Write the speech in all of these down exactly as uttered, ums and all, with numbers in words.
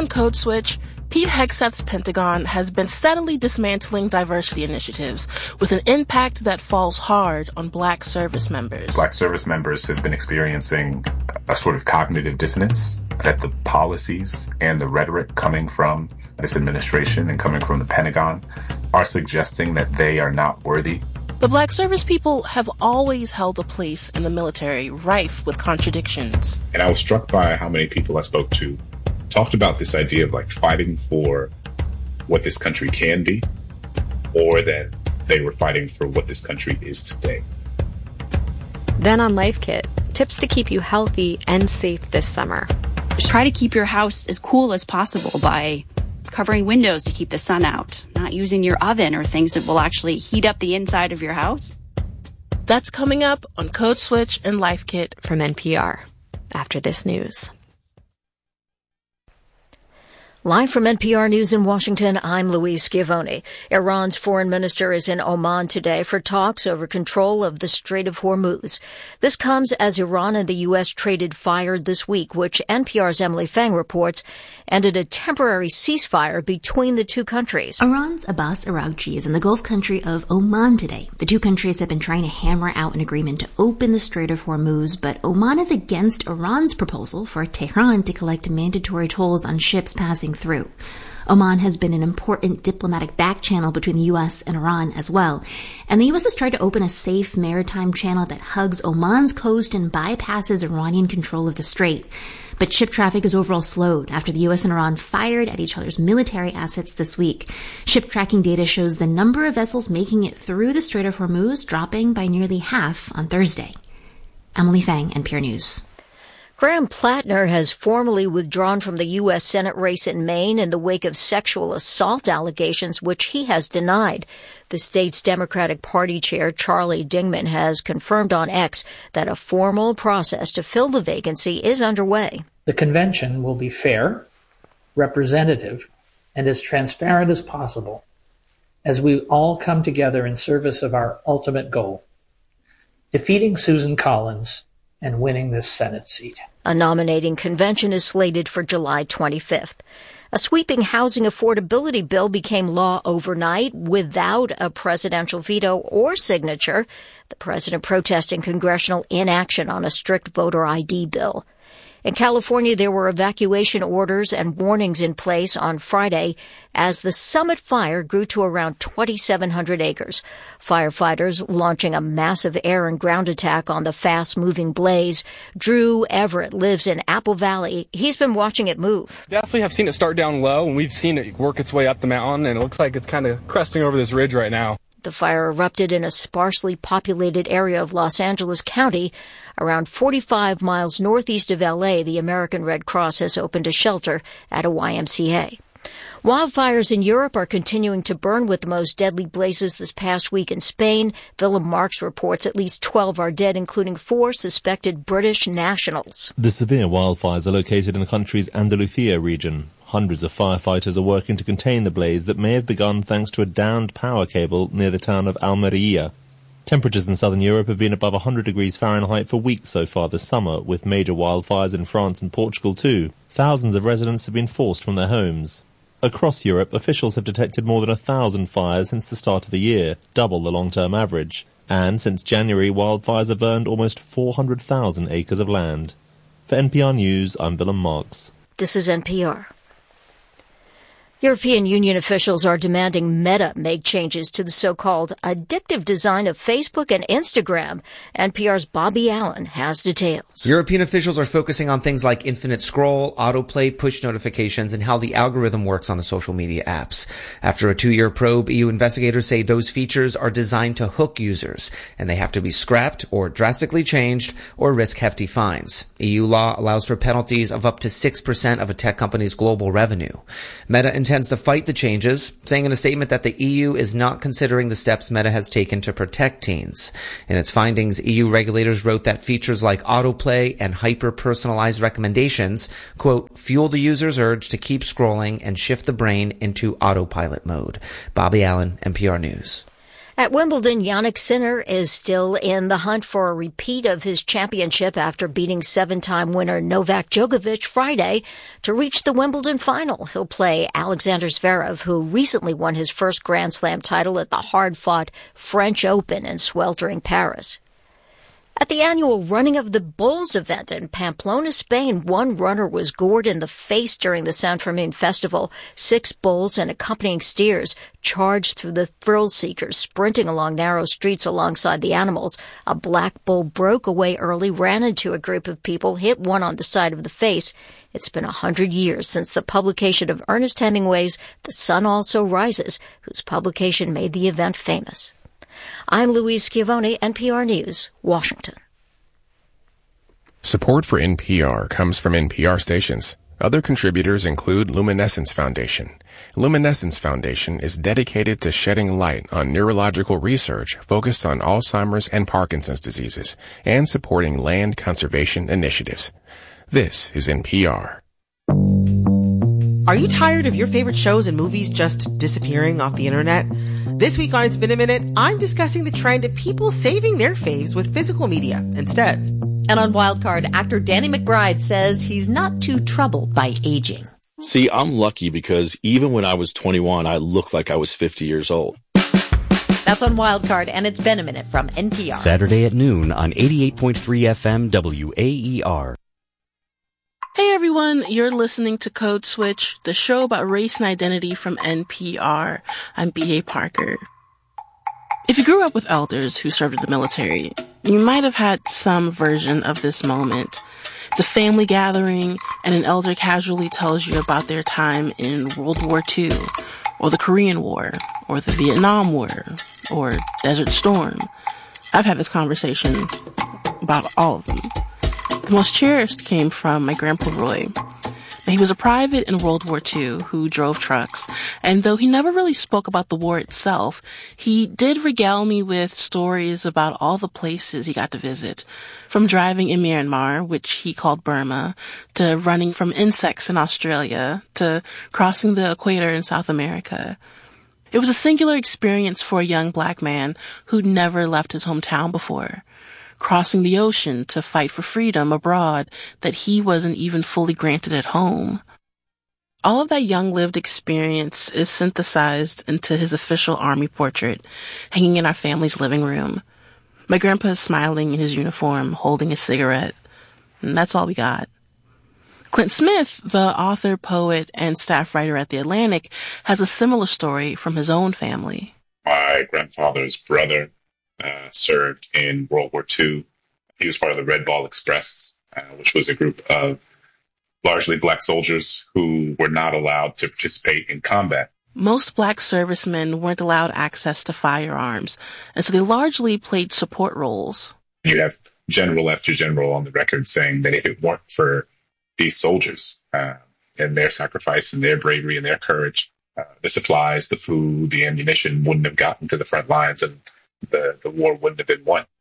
Code Switch, Pete Hegseth's Pentagon has been steadily dismantling diversity initiatives with an impact that falls hard on Black service members. Black service members have been experiencing a sort of cognitive dissonance that the policies and the rhetoric coming from this administration and coming from the Pentagon are suggesting that they are not worthy. But Black service people have always held a place in the military rife with contradictions. And I was struck by how many people I spoke to talked about this idea of like fighting for what this country can be, or that they were fighting for what this country is today. Then on Life Kit, tips to keep you healthy and safe this summer. Try to keep your house as cool as possible by covering windows to keep the sun out, not using your oven or things that will actually heat up the inside of your house. That's coming up on Code Switch and Life Kit from N P R after this news. Live from N P R News in Washington, I'm Louise Schiavone. Iran's foreign minister is in Oman today for talks over control of the Strait of Hormuz. This comes as Iran and the U S traded fire this week, which N P R's Emily Fang reports ended a temporary ceasefire between the two countries. Iran's Abbas Araghchi is in the Gulf country of Oman today. The two countries have been trying to hammer out an agreement to open the Strait of Hormuz, but Oman is against Iran's proposal for Tehran to collect mandatory tolls on ships passing through. Oman has been an important diplomatic back channel between the U S and Iran as well, and the U S has tried to open a safe maritime channel that hugs Oman's coast and bypasses Iranian control of the strait. But ship traffic is overall slowed after the U S and Iran fired at each other's military assets this week. Ship tracking data shows the number of vessels making it through the Strait of Hormuz dropping by nearly half on Thursday. Emily Fang, N P R News. Graham Plattner has formally withdrawn from the U S Senate race in Maine in the wake of sexual assault allegations, which he has denied. The state's Democratic Party chair, Charlie Dingman, has confirmed on X that a formal process to fill the vacancy is underway. The convention will be fair, representative, and as transparent as possible as we all come together in service of our ultimate goal, defeating Susan Collins and winning this Senate seat. A nominating convention is slated for July twenty-fifth. A sweeping housing affordability bill became law overnight without a presidential veto or signature, the president protesting congressional inaction on a strict voter I D bill. In California, there were evacuation orders and warnings in place on Friday as the Summit fire grew to around twenty-seven hundred acres. Firefighters launching a massive air and ground attack on the fast-moving blaze. Drew Everett lives in Apple Valley. He's been watching it move. Definitely have seen it start down low, and we've seen it work its way up the mountain, and it looks like it's kind of cresting over this ridge right now. The fire erupted in a sparsely populated area of Los Angeles County. Around forty-five miles northeast of L A, the American Red Cross has opened a shelter at a Y M C A. Wildfires in Europe are continuing to burn, with the most deadly blazes this past week in Spain. Willem Marks reports at least twelve are dead, including four suspected British nationals. The severe wildfires are located in the country's Andalusia region. Hundreds of firefighters are working to contain the blaze that may have begun thanks to a downed power cable near the town of Almería. Temperatures in southern Europe have been above one hundred degrees Fahrenheit for weeks so far this summer, with major wildfires in France and Portugal too. Thousands of residents have been forced from their homes. Across Europe, officials have detected more than a thousand fires since the start of the year, double the long-term average. And since January, wildfires have burned almost four hundred thousand acres of land. For N P R News, I'm Willem Marks. This is N P R. European Union officials are demanding Meta make changes to the so-called addictive design of Facebook and Instagram. N P R's Bobby Allen has details. European officials are focusing on things like infinite scroll, autoplay, push notifications, and how the algorithm works on the social media apps. After a two-year probe, E U investigators say those features are designed to hook users, and they have to be scrapped or drastically changed or risk hefty fines. E U law allows for penalties of up to six percent of a tech company's global revenue. Meta intends to fight the changes, saying in a statement that the E U is not considering the steps Meta has taken to protect teens. In its findings, E U regulators wrote that features like autoplay and hyper-personalized recommendations, quote, fuel the user's urge to keep scrolling and shift the brain into autopilot mode. Bobby Allen, N P R News. At Wimbledon, Jannik Sinner is still in the hunt for a repeat of his championship after beating seven-time winner Novak Djokovic Friday to reach the Wimbledon final. He'll play Alexander Zverev, who recently won his first Grand Slam title at the hard-fought French Open in sweltering Paris. At the annual Running of the Bulls event in Pamplona, Spain, one runner was gored in the face during the San Fermin festival. Six bulls and accompanying steers charged through the thrill-seekers, sprinting along narrow streets alongside the animals. A black bull broke away early, ran into a group of people, hit one on the side of the face. It's been a hundred years since the publication of Ernest Hemingway's The Sun Also Rises, whose publication made the event famous. I'm Louise Schiavone, N P R News, Washington. Support for N P R comes from N P R stations. Other contributors include Luminescence Foundation. Luminescence Foundation is dedicated to shedding light on neurological research focused on Alzheimer's and Parkinson's diseases and supporting land conservation initiatives. This is N P R. Are you tired of your favorite shows and movies just disappearing off the internet? This week on It's Been a Minute, I'm discussing the trend of people saving their faves with physical media instead. And on Wildcard, actor Danny McBride says he's not too troubled by aging. See, I'm lucky because even when I was twenty-one, I looked like I was fifty years old. That's on Wildcard, and It's Been a Minute from N P R. Saturday at noon on eighty-eight point three F M W A E R. Hey everyone, you're listening to Code Switch, the show about race and identity from N P R. I'm B A Parker. If you grew up with elders who served in the military, you might have had some version of this moment. It's a family gathering, and an elder casually tells you about their time in World War Two, or the Korean War, or the Vietnam War, or Desert Storm. I've had this conversation about all of them. The most cherished came from my Grandpa Roy. Now, he was a private in World War Two who drove trucks, and though he never really spoke about the war itself, he did regale me with stories about all the places he got to visit, from driving in Myanmar, which he called Burma, to running from insects in Australia, to crossing the equator in South America. It was a singular experience for a young black man who'd never left his hometown before, crossing the ocean to fight for freedom abroad that he wasn't even fully granted at home. All of that young lived experience is synthesized into his official army portrait, hanging in our family's living room. My grandpa is smiling in his uniform, holding a cigarette, and that's all we got. Clint Smith, the author, poet, and staff writer at The Atlantic, has a similar story from his own family. My grandfather's brother Uh, served in World War Two. He was part of the Red Ball Express, uh, which was a group of largely black soldiers who were not allowed to participate in combat. Most black servicemen weren't allowed access to firearms, and so they largely played support roles. You have general after general on the record saying that if it weren't for these soldiers uh, and their sacrifice and their bravery and their courage, uh, the supplies, the food, the ammunition wouldn't have gotten to the front lines, and The, the war wouldn't have been won.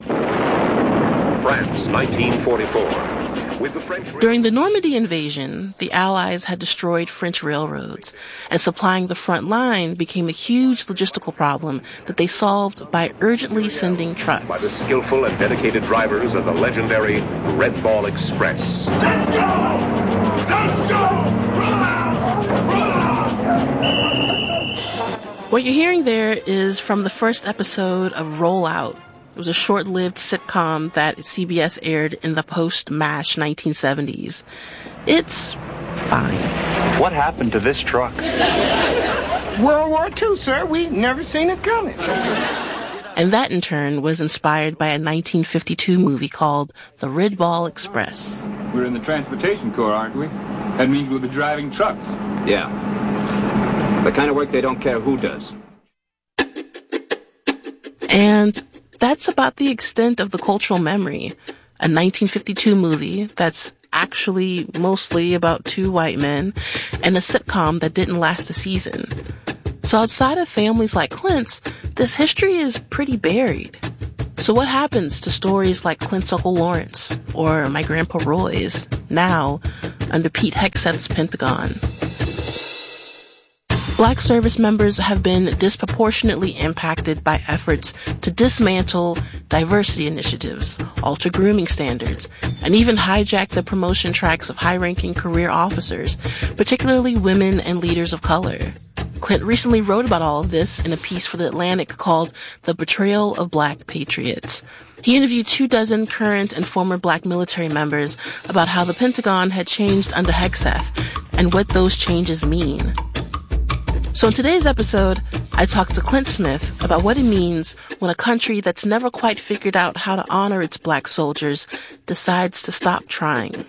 France, nineteen forty-four. With the French... During the Normandy invasion, the Allies had destroyed French railroads, and supplying the front line became a huge logistical problem that they solved by urgently sending trucks. By the skillful and dedicated drivers of the legendary Red Ball Express. Let's go! Let's go! Roll out! Roll out! What you're hearing there is from the first episode of Roll Out. It was a short-lived sitcom that C B S aired in the post-MASH nineteen seventies. It's fine. What happened to this truck? World War Two, sir. We never seen it coming. And that, in turn, was inspired by a nineteen fifty-two movie called The Red Ball Express. We're in the Transportation Corps, aren't we? That means we'll be driving trucks. Yeah. The kind of work they don't care who does. And that's about the extent of the cultural memory. A nineteen fifty-two movie that's actually mostly about two white men, and a sitcom that didn't last a season. So outside of families like Clint's, this history is pretty buried. So what happens to stories like Clint's Uncle Lawrence, or my Grandpa Roy's, now under Pete Hegseth's Pentagon? Black service members have been disproportionately impacted by efforts to dismantle diversity initiatives, alter grooming standards, and even hijack the promotion tracks of high-ranking career officers, particularly women and leaders of color. Clint recently wrote about all of this in a piece for The Atlantic called The Betrayal of Black Patriots. He interviewed two dozen current and former black military members about how the Pentagon had changed under Hegseth and what those changes mean. So in today's episode, I talked to Clint Smith about what it means when a country that's never quite figured out how to honor its black soldiers decides to stop trying.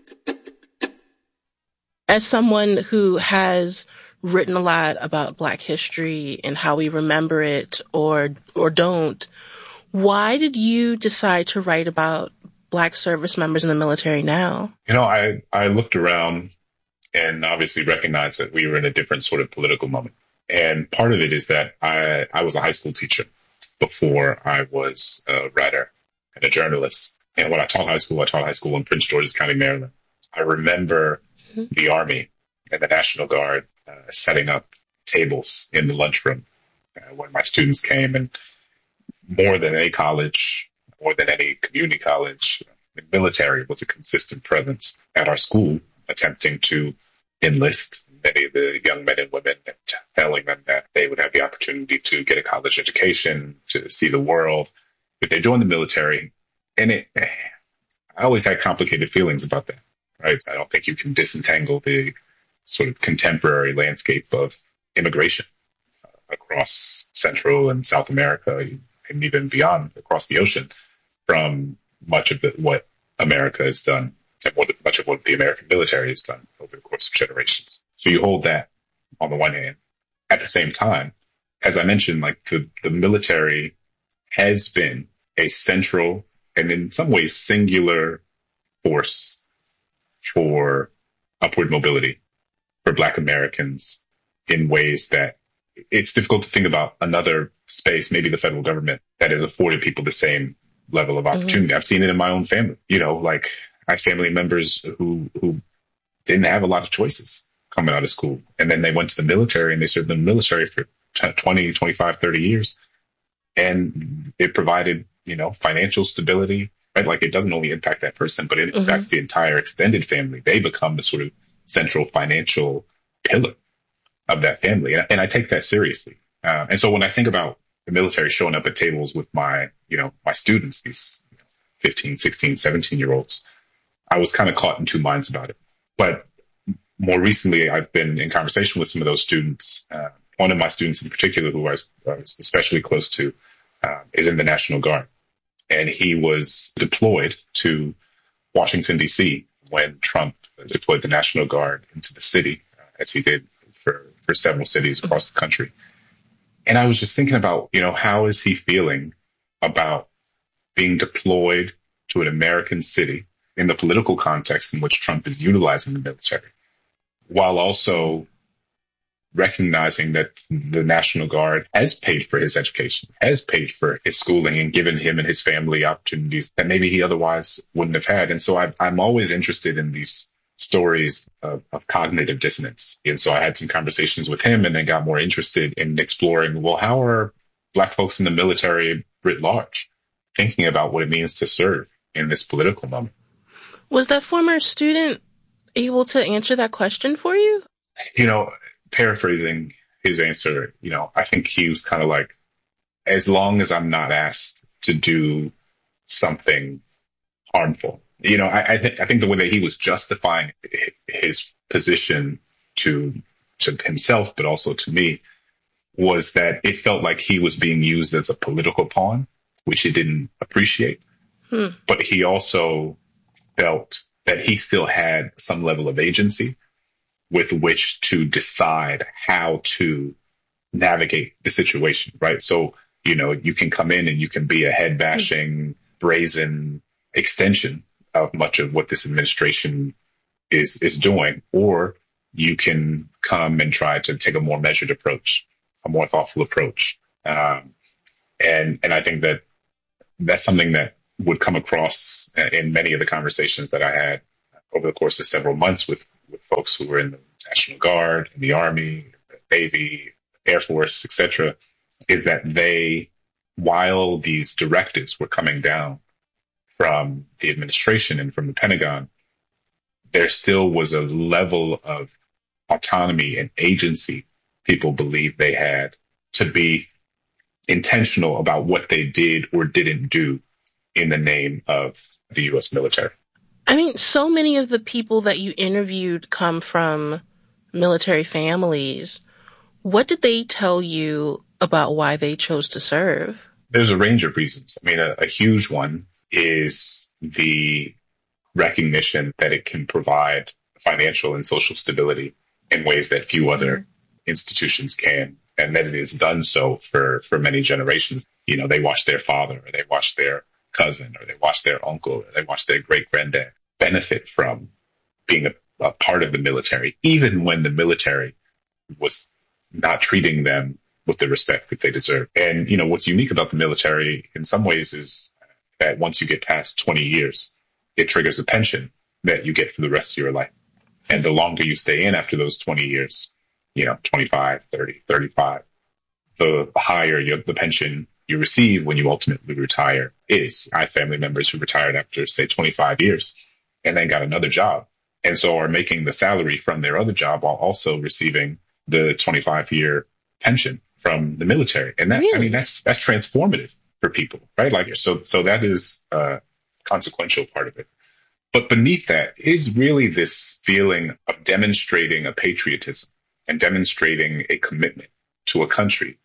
As someone who has written a lot about Black history and how we remember it or or don't, why did you decide to write about Black service members in the military now? You know, I, I looked around and obviously recognized that we were in a different sort of political moment. And part of it is that I, I was a high school teacher before I was a writer and a journalist. And when I taught high school, I taught high school in Prince George's County, Maryland. I remember mm-hmm. the Army and the National Guard uh, setting up tables in the lunchroom uh, when my students came. And more than any college, more than any community college, the military was a consistent presence at our school, attempting to enlist many of the young men and women and telling them that they would have the opportunity to get a college education, to see the world if they joined the military. And it, I always had complicated feelings about that, right? I don't think you can disentangle the sort of contemporary landscape of immigration uh, across Central and South America and even beyond across the ocean from much of the, what America has done and what, much of what the American military has done over the course of generations. So you hold that on the one hand. At the same time, as I mentioned, like the, the military has been a central and in some ways singular force for upward mobility for Black Americans in ways that it's difficult to think about another space, maybe the federal government, that has afforded people the same level of opportunity. Mm-hmm. I've seen it in my own family, you know, like I have family members who, who didn't have a lot of choices coming out of school. And then they went to the military and they served in the military for twenty, twenty-five, thirty years. And it provided, you know, financial stability, right? Like it doesn't only impact that person, but it mm-hmm. impacts the entire extended family. They become the sort of central financial pillar of that family. And, and I take that seriously. Uh, and so when I think about the military showing up at tables with my, you know, my students, these fifteen, sixteen, seventeen year olds, I was kind of caught in two minds about it. But more recently, I've been in conversation with some of those students. Uh, one of my students in particular, who I was, I was especially close to, uh, is in the National Guard. And he was deployed to Washington, D C when Trump deployed the National Guard into the city, uh, as he did for, for several cities across the country. And I was just thinking about, you know, how is he feeling about being deployed to an American city in the political context in which Trump is utilizing the military, while also recognizing that the National Guard has paid for his education, has paid for his schooling and given him and his family opportunities that maybe he otherwise wouldn't have had. And so I, I'm always interested in these stories of, of cognitive dissonance. And so I had some conversations with him and then got more interested in exploring, well, how are Black folks in the military writ large thinking about what it means to serve in this political moment? Was that former student able to answer that question for you? You know, paraphrasing his answer, you know, I think he was kind of like, as long as I'm not asked to do something harmful, you know, I, I, th- I think the way that he was justifying his position to to himself, but also to me, was that it felt like he was being used as a political pawn, which he didn't appreciate. Hmm. But he also felt that he still had some level of agency with which to decide how to navigate the situation, right? So, you know, you can come in and you can be a head bashing, brazen extension of much of what this administration is, is doing, or you can come and try to take a more measured approach, a more thoughtful approach. Um, and, and I think that that's something that would come across in many of the conversations that I had over the course of several months with, with folks who were in the National Guard, in the Army, Navy, Air Force, et cetera, is that they, while these directives were coming down from the administration and from the Pentagon, there still was a level of autonomy and agency people believed they had to be intentional about what they did or didn't do in the name of the U S military. I mean, so many of the people that you interviewed come from military families. What did they tell you about why they chose to serve? There's a range of reasons. I mean, a, a huge one is the recognition that it can provide financial and social stability in ways that few other institutions can, and that it has done so for, for many generations. You know, they watch their father, or they watch their cousin, or they watch their uncle, or they watch their great granddad benefit from being a, a part of the military, even when the military was not treating them with the respect that they deserve. And, you know, what's unique about the military in some ways is that once you get past twenty years, it triggers a pension that you get for the rest of your life. And the longer you stay in after those twenty years, you know, twenty-five, thirty, thirty-five, the higher your, the pension you receive when you ultimately retire is. I have family members who retired after, say, twenty-five years and then got another job, and so are making the salary from their other job while also receiving the twenty-five year pension from the military. And that, really? I mean, that's, that's transformative for people, right? Like, so, so that is a consequential part of it. But beneath that is really this feeling of demonstrating a patriotism and demonstrating a commitment to a country,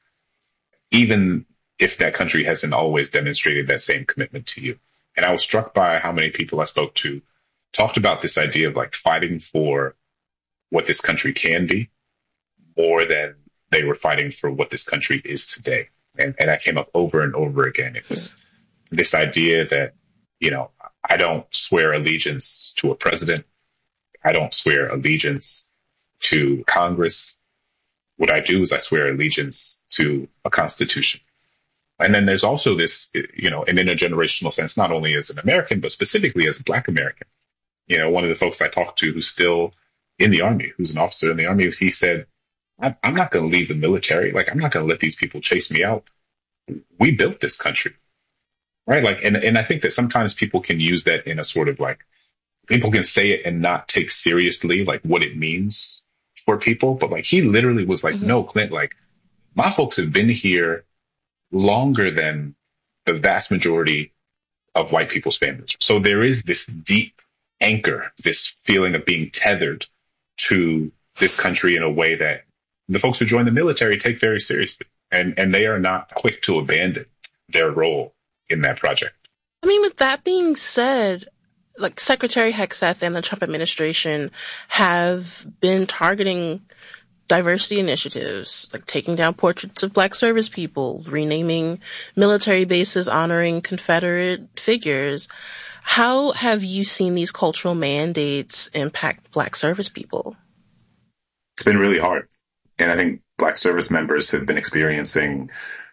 even if that country hasn't always demonstrated that same commitment to you. And I was struck by how many people I spoke to talked about this idea of like fighting for what this country can be more than they were fighting for what this country is today. And, and that came up over and over again. It was this idea that, you know, I don't swear allegiance to a president. I don't swear allegiance to Congress. What I do is I swear allegiance to a constitution. And then there's also this, you know, an intergenerational sense, not only as an American, but specifically as a Black American. You know, one of the folks I talked to who's still in the Army, who's an officer in the Army, he said, I'm not going to leave the military. Like, I'm not going to let these people chase me out. We built this country. Right. Like, and, and I think that sometimes people can use that in a sort of like, people can say it and not take seriously like what it means for people. But like, he literally was like, mm-hmm. no, Clint, like my folks have been here longer than the vast majority of white people's families. So there is this deep anchor, this feeling of being tethered to this country in a way that the folks who join the military take very seriously. And, and they are not quick to abandon their role in that project. I mean, with that being said, like Secretary Hegseth and the Trump administration have been targeting diversity initiatives, like taking down portraits of Black service people, renaming military bases honoring Confederate figures. How have you seen these cultural mandates impact Black service people? It's been really hard. And I think Black service members have been experiencing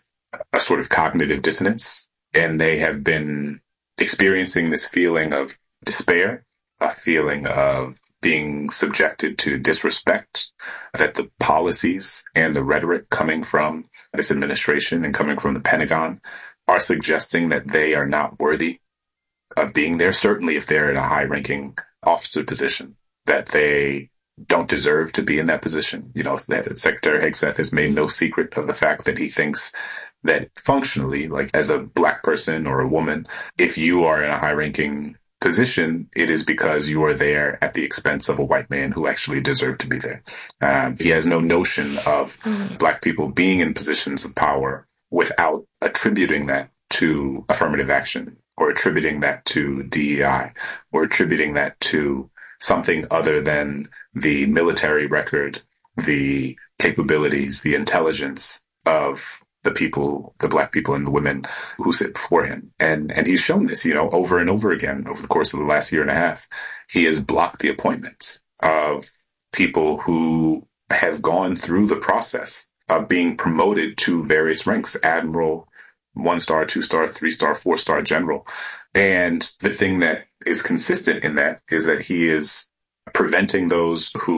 a sort of cognitive dissonance. And they have been experiencing this feeling of despair, a feeling of being subjected to disrespect, that the policies and the rhetoric coming from this administration and coming from the Pentagon are suggesting that they are not worthy of being there, certainly if they're in a high-ranking officer position, that they don't deserve to be in that position. You know, Secretary Hegseth has made no secret of the fact that he thinks that functionally, like as a Black person or a woman, if you are in a high-ranking position, it is because you are there at the expense of a white man who actually deserved to be there. Um, he has no notion of mm-hmm. Black people being in positions of power without attributing that to affirmative action or attributing that to D E I or attributing that to something other than the military record, the capabilities, the intelligence of the people, the Black people and the women who sit before him. And and he's shown this, you know, over and over again over the course of the last year and a half. He has blocked the appointments of people who have gone through the process of being promoted to various ranks, admiral, one star, two star, three star, four star general. And the thing that is consistent in that is that he is preventing those who